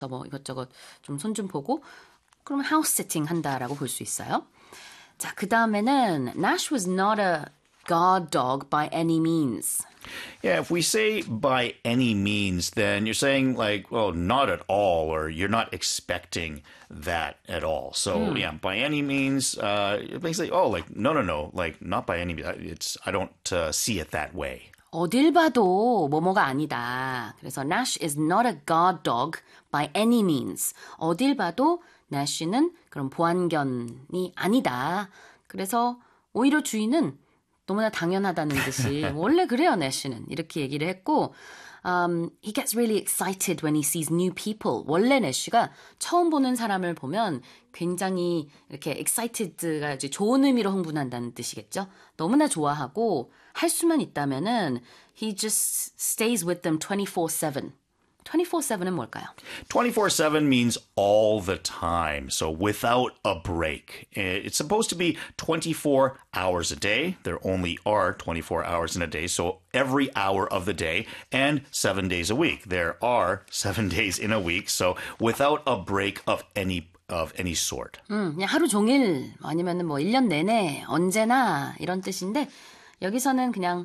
뭐 이것저것 좀 손 좀 보고 그러면 house sitting 한다라고 볼 수 있어요. 자, 그 다음에는 Nash was not a guard dog by any means. Yeah, if we say by any means, then you're saying like, well, not at all, or you're not expecting that at all. So yeah, by any means, basically, oh, like, no, like, not by any means. I don't see it that way. 어딜 봐도 뭐뭐가 아니다. 그래서 Nash is not a guard dog by any means. 어딜 봐도 Nash는 그런 보안견이 아니다. 그래서 오히려 주인은 너무나 당연하다는 듯이 원래 그래요, Nash는. 이렇게 얘기를 했고 he gets really excited when he sees new people. 원래 Nash가 처음 보는 사람을 보면 굉장히 이렇게 excited가 이제 좋은 의미로 흥분한다는 뜻이겠죠. 너무나 좋아하고 할 수만 있다면은 he just stays with them 24/7. 24/7은 뭘까요? 24/7 means all the time, so without a break. It's supposed to be 24 hours a day. There only are 24 hours in a day, so every hour of the day and 7 days a week. There are 7 days in a week, so without a break of any sort. 그냥 하루 종일 아니면은 뭐 1년 내내 언제나 이런 뜻인데 여기서는 그냥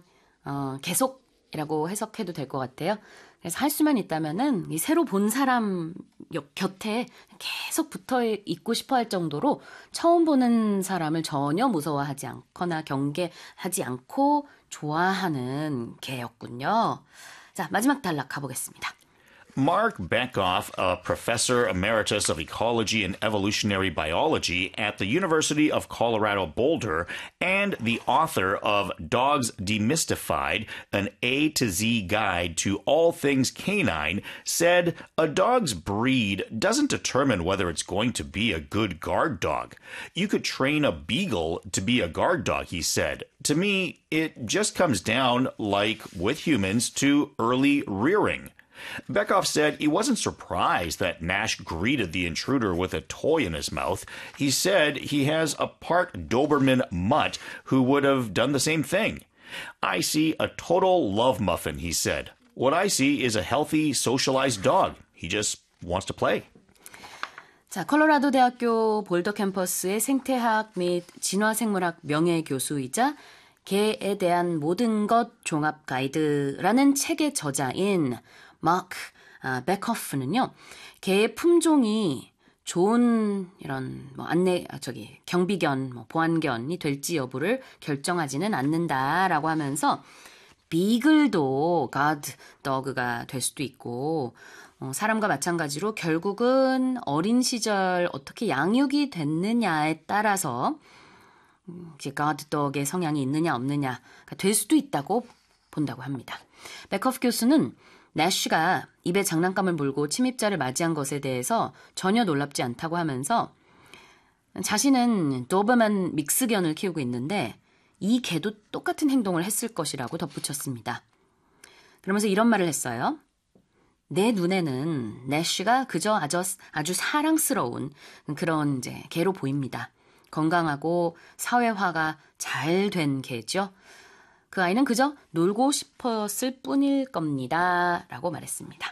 계속이라고 해석해도 될 것 같아요. 그래서 할 수만 있다면은 이 새로 본 사람 곁에 계속 붙어 있고 싶어 할 정도로 처음 보는 사람을 전혀 무서워하지 않거나 경계하지 않고 좋아하는 개였군요. 자, 마지막 단락 가보겠습니다. Mark Bekoff, a professor emeritus of ecology and evolutionary biology at the University of Colorado Boulder and the author of Dogs Demystified, an A to Z guide to all things canine, said a dog's breed doesn't determine whether it's going to be a good guard dog. You could train a beagle to be a guard dog, he said. To me, it just comes down, like with humans, to early rearing. Bekoff said he wasn't surprised that Nash greeted the intruder with a toy in his mouth. He said he has a part Doberman mutt who would have done the same thing. I see a total love muffin, he said. What I see is a healthy, socialized dog. He just wants to play. 자, 콜로라도 대학교 볼더 캠퍼스의 생태학 및 진화생물학 명예교수이자 개에 대한 모든 것 종합 가이드라는 책의 저자인 마크 베커프는요, 개의 품종이 좋은 이런 경비견, 보안견이 될지 여부를 결정하지는 않는다라고 하면서 비글도 가드 더그가 될 수도 있고 사람과 마찬가지로 결국은 어린 시절 어떻게 양육이 됐느냐에 따라서 가드 더그의 성향이 있느냐 없느냐가 될 수도 있다고 본다고 합니다. 베커프 교수는 내쉬가 입에 장난감을 물고 침입자를 맞이한 것에 대해서 전혀 놀랍지 않다고 하면서 자신은 도버만 믹스견을 키우고 있는데 이 개도 똑같은 행동을 했을 것이라고 덧붙였습니다. 그러면서 이런 말을 했어요. 내 눈에는 내쉬가 그저 아주 사랑스러운 그런 이제 개로 보입니다. 건강하고 사회화가 잘 된 개죠. 그 아이는 그저 놀고 싶었을 뿐일 겁니다. 라고 말했습니다.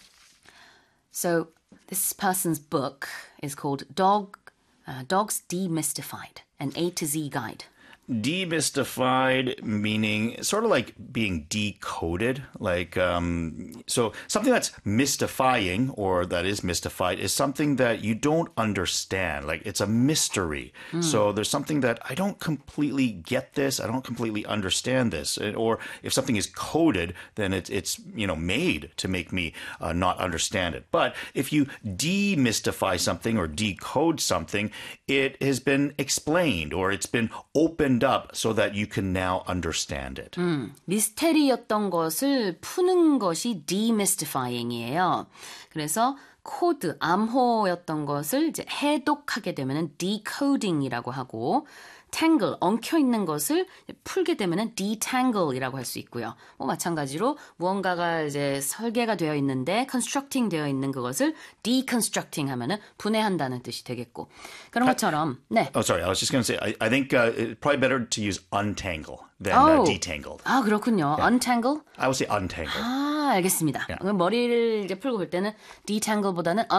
So this person's book is called Dogs Demystified, an A to Z guide. Demystified meaning sort of like being decoded, like so something that's mystifying or that is mystified is something that you don't understand, like it's a mystery. So there's something that I don't completely get this, I don't completely understand this, or if something is coded, then it's made to make me not understand it. But if you demystify something or decode something, it has been explained or it's been opened up so that you can now understand it. 미스테리였던 것을 푸는 것이 demystifying이에요. 그래서 코드, 암호였던 것을 이제 해독하게 되면은 decoding이라고 하고 tangle, 엉켜있는 것을 풀게 되면은 detangle이라고 할 수 있고요. 마찬가지로 무언가가 이제 설계가 되어 있는데 constructing 되어 있는 그것을 deconstructing 하면은 분해한다는 뜻이 되겠고. 그런 것처럼, 네. Oh, sorry. I was just going to say, I think it's probably better to use untangle than detangled. 아, 그렇군요. Yeah. Untangle? I would say untangle. 알겠습니다. Yeah. 그럼 머리를 이제 풀고 볼 때는 detangle보다는